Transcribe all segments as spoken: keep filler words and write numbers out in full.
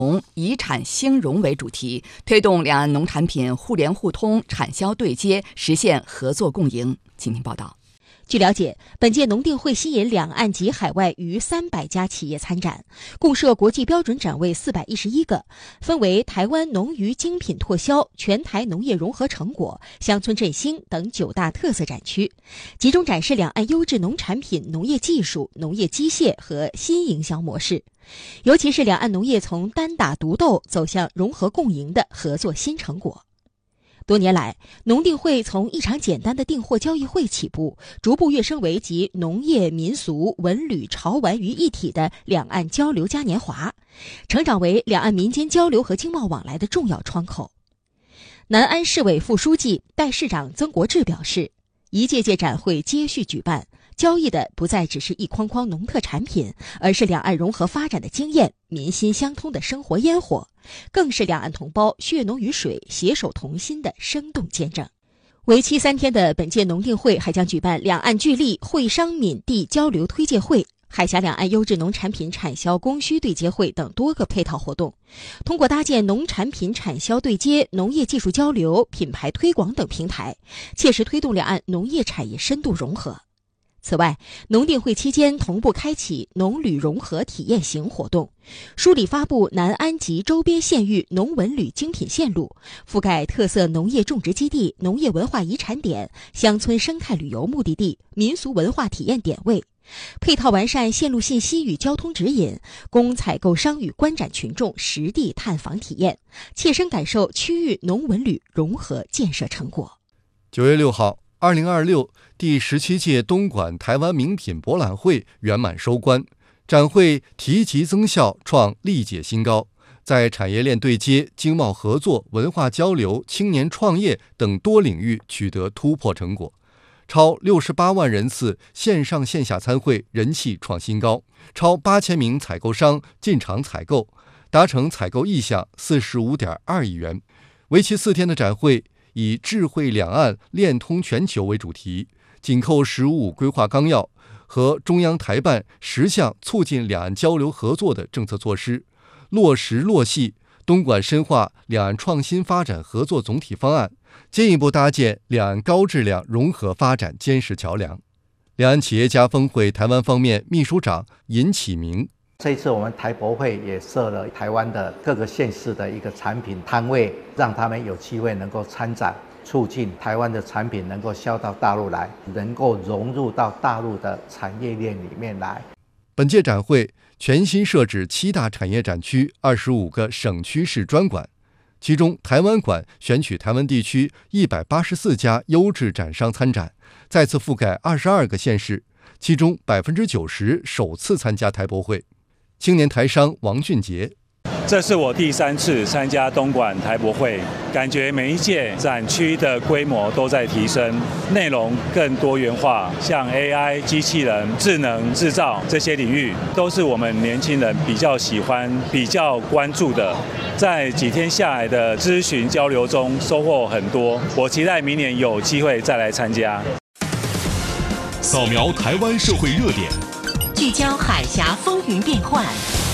以产兴荣为主题，推动两岸农产品互联互通、产销对接，实现合作共赢。请听报道。 据了解，本届农定会吸引两岸及海外逾三百家企业参展，共设国际标准展位四百一十一个，分为台湾农渔精品拓销、全台农业融合成果、乡村振兴等九大特色展区，集中展示两岸优质农产品、农业技术、农业机械和新营销模式，尤其是两岸农业从单打独斗走向融合共赢的合作新成果。多年来，农定会从一场简单的订货交易会起步，逐步跃升为集农业、民俗、文旅、潮玩于一体的两岸交流嘉年华，成长为两岸民间交流和经贸往来的重要窗口。南安市委副书记、代市长曾国志表示，一届届展会接续举办，交易的不再只是一筐筐农特产品，而是两岸融合发展的经验、民心相通的生活烟火，更是两岸同胞血浓于水、携手同心的生动见证。为期三天的本届农定会还将举办两岸聚力会商闽地交流推介会、海峡两岸优质农产品产销供需对接会等多个配套活动，通过搭建农产品产销对接、农业技术交流、品牌推广等平台，切实推动两岸农业产业深度融合。此外，农定会期间同步开启农旅融合体验行活动，梳理发布南安及周边县域农文旅精品线路，覆盖特色农业种植基地、农业文化遗产点、乡村生态旅游目的地、民俗文化体验点位，配套完善线路信息与交通指引，供采购商与观展群众实地探访体验，切身感受区域农文旅融合建设成果。 九月六号，二零二六第十七届东莞台湾名品博览会圆满收官，展会提级增效，创历届新高，在产业链对接、经贸合作、文化交流、青年创业等多领域取得突破成果。超六十八万人次线上线下参会，人气创新高，超八千名采购商进场采购，达成采购意向四十五点二亿元。为期四天的展会以智慧两岸、链通全球为主题，紧扣“十五五”规划纲要和中央台办十项促进两岸交流合作的政策措施，落实落细东莞深化两岸创新发展合作总体方案，进一步搭建两岸高质量融合发展坚实桥梁。两岸企业家峰会台湾方面秘书长尹启明， 这一次我们台博会也设了台湾的各个县市的一个产品摊位，让他们有机会能够参展，促进台湾的产品能够销到大陆来，能够融入到大陆的产业链里面来。 本届展会全新设置七大产业展区、二十五个省区市专馆，其中台湾馆选取台湾地区一百八十四家优质展商参展，再次覆盖二十二个县市，其中百分之九十首次参加台博会。青年台商王俊杰， 这是我第三次参加东莞台博会，感觉每一届展区的规模都在提升，内容更多元化，像 A I、机器人、智能制造这些领域，都是我们年轻人比较喜欢、比较关注的。在几天下来的咨询交流中，收获很多。我期待明年有机会再来参加。 扫描台湾社会热点， 聚焦海峡风云变幻。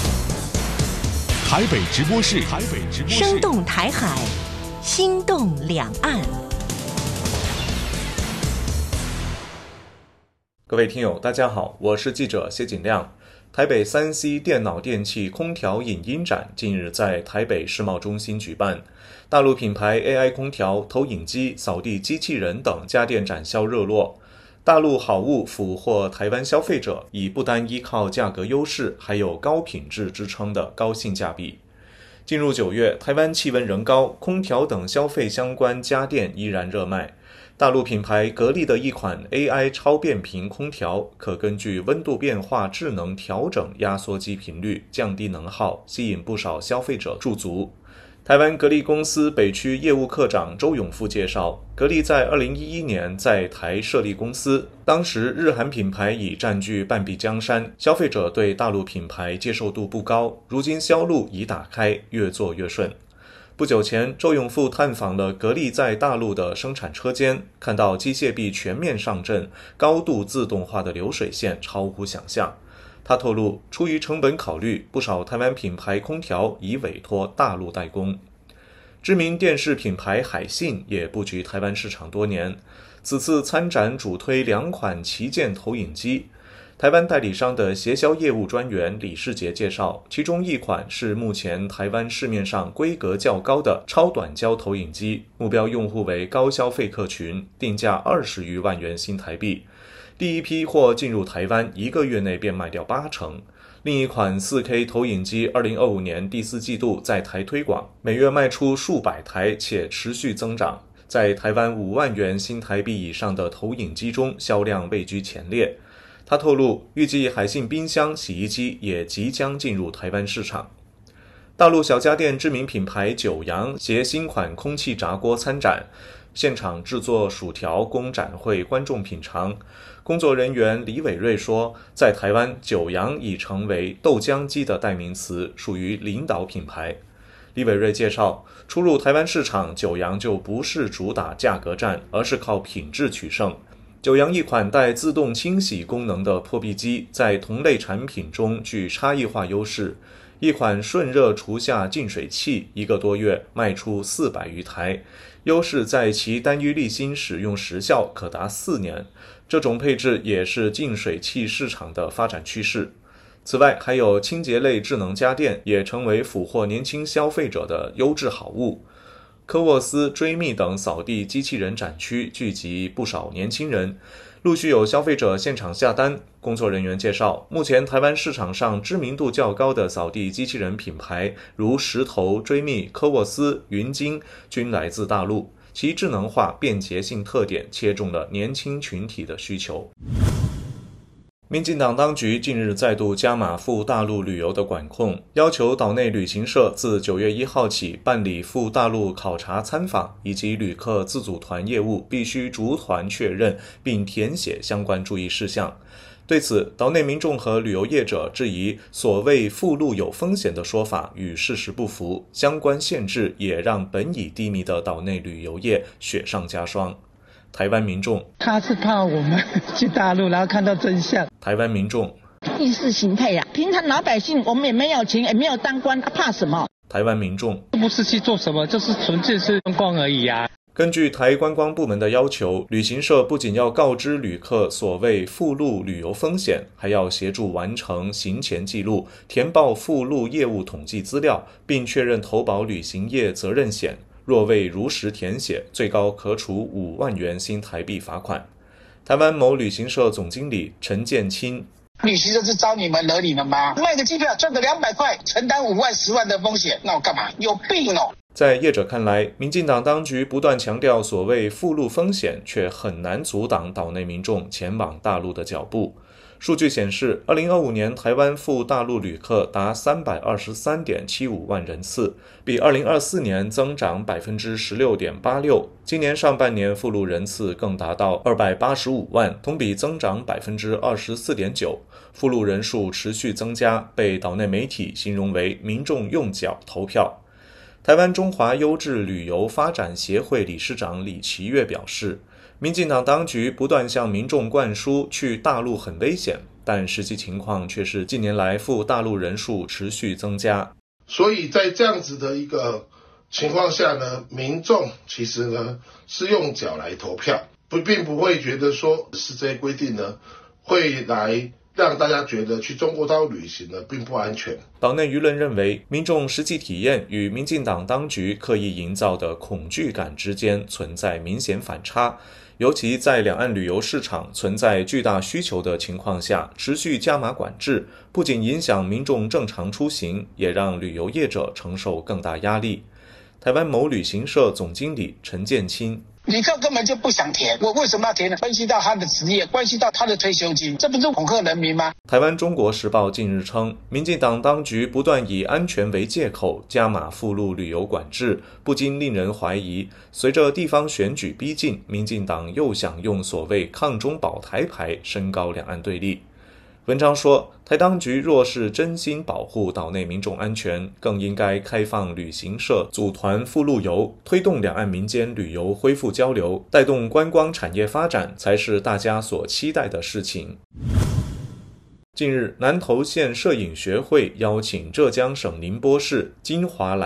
台北直播室，台北直播室， 生动台海，心动两岸。 各位听友，大家好，我是记者谢景亮。台北三 C 电脑电器空调影音展近日在台北世贸中心举办，大陆品牌 A I 空调、投影机、扫地机器人等家电展销热络。大陆好物俘获台湾消费者，以不单依靠价格优势，还有高品质支撑的高性价比。进入九月，台湾气温仍高，空调等消费相关家电依然热卖。大陆品牌格力的一款 A I 超变频空调，可根据温度变化智能调整压缩机频率，降低能耗，吸引不少消费者驻足。台湾格力公司北区业务科长周永富介绍，格力在二零一一年在台设立公司，当时日韩品牌已占据半壁江山，消费者对大陆品牌接受度不高，如今销路已打开，越做越顺。不久前，周永富探访了格力在大陆的生产车间，看到机械臂全面上阵，高度自动化的流水线超乎想象。 他透露，出于成本考虑，不少台湾品牌空调已委托大陆代工。知名电视品牌海信也布局台湾市场多年，此次参展主推两款旗舰投影机。台湾代理商的协销业务专员李世杰介绍，其中一款是目前台湾市面上规格较高的超短焦投影机，目标用户为高消费客群，定价二十余万元新台币。第一批货进入台湾，一个月内便卖掉八成。另一款 四 K 投影机二零二五年第四季度在台推广，每月卖出数百台且持续增长，在台湾五万元新台币以上的投影机中销量位居前列。他透露，预计海信冰箱、洗衣机也即将进入台湾市场。大陆小家电知名品牌九阳携新款空气炸锅参展，现场制作薯条供展会观众品尝。工作人员李伟瑞说，在台湾，九阳已成为豆浆机的代名词，属于领导品牌。李伟瑞介绍，初入台湾市场，九阳就不是主打价格战，而是靠品质取胜。九阳一款带自动清洗功能的破壁机，在同类产品中具差异化优势。一款顺热除下净水器，一个多月卖出四百余台，优势在其单一滤芯使用时效可达四年。这种配置也是净水器市场的发展趋势。此外，还有清洁类智能家电，也成为俘获年轻消费者的优质好物。科沃斯、追觅等扫地机器人展区聚集不少年轻人，陆续有消费者现场下单。工作人员介绍，目前台湾市场上知名度较高的扫地机器人品牌，如石头、追觅、科沃斯、云鲸，均来自大陆，其智能化、便捷性特点切中了年轻群体的需求。民进党当局近日再度加码赴大陆旅游的管控，要求岛内旅行社自九月一号起办理赴大陆考察参访以及旅客自组团业务，必须逐团确认并填写相关注意事项。对此，岛内民众和旅游业者质疑所谓赴陆有风险的说法与事实不符，相关限制也让本已低迷的岛内旅游业雪上加霜。台湾民众， 他是怕我们去大陆然后看到真相。 台湾民众， 意识形态呀、啊，平常老百姓我们也没有钱，也没有当官，他怕什么？ 台湾民众， 不是去做什么，就是纯粹是观光而已啊。 根据台观光部门的要求，旅行社不仅要告知旅客所谓赴陆旅游风险，还要协助完成行前记录，填报赴陆业务统计资料，并确认投保旅行业责任险。若未如实填写，最高可处五万元新台币罚款。台湾某旅行社总经理陈建清， 旅行社是招你们惹你们吗？卖个机票赚个两百块，承担五万十万的风险，那我干嘛？有病哦！ 在业者看来，民进党当局不断强调所谓赴陆风险，却很难阻挡岛内民众前往大陆的脚步。数据显示，二零二五年台湾赴大陆旅客达三百二十三点七五万人次，比二零二四年增长百分之十六点八六。今年上半年赴陆人次更达到二百八十五万，同比增长百分之二十四点九。赴陆人数持续增加，被岛内媒体形容为民众用脚投票。台湾中华优质旅游发展协会理事长李奇岳表示，民进党当局不断向民众灌输去大陆很危险，但实际情况却是近年来赴大陆人数持续增加。 所以在这样子的一个情况下呢，民众其实呢是用脚来投票，不并不会觉得说是这些规定呢会来让大家觉得去中国大陆旅行呢并不安全。 岛内舆论认为，民众实际体验与民进党当局刻意营造的恐惧感之间存在明显反差，尤其在两岸旅游市场存在巨大需求的情况下，持续加码管制，不仅影响民众正常出行，也让旅游业者承受更大压力。台湾某旅行社总经理陈建清， 旅客根本就不想填，我为什么要填呢？关系到他的职业，关系到他的退休金，这不是恐吓人民吗？ 台湾中国时报近日称，民进党当局不断以安全为借口加码赴陆旅游管制，不禁令人怀疑，随着地方选举逼近，民进党又想用所谓抗中保台牌升高两岸对立。文章说，台当局若是真心保护岛内民众安全，更应该开放旅行社组团赴陆游，推动两岸民间旅游恢复交流，带动观光产业发展，才是大家所期待的事情。 近日，南投县摄影学会邀请浙江省宁波市金华兰